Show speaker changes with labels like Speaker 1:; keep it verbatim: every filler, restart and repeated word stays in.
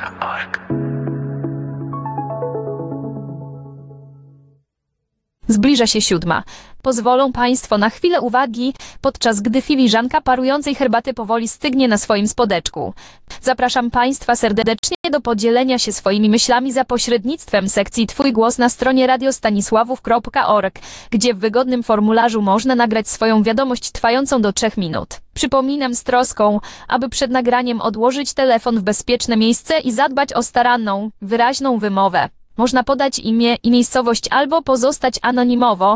Speaker 1: kropka org.
Speaker 2: Zbliża się siódma. Pozwolą Państwo na chwilę uwagi, podczas gdy filiżanka parującej herbaty powoli stygnie na swoim spodeczku. Zapraszam Państwa serdecznie do podzielenia się swoimi myślami za pośrednictwem sekcji Twój głos na stronie radiostanisławów kropka org, gdzie w wygodnym formularzu można nagrać swoją wiadomość trwającą do trzech minut. Przypominam z troską, aby przed nagraniem odłożyć telefon w bezpieczne miejsce i zadbać o staranną, wyraźną wymowę. Można podać imię i miejscowość albo pozostać anonimowo,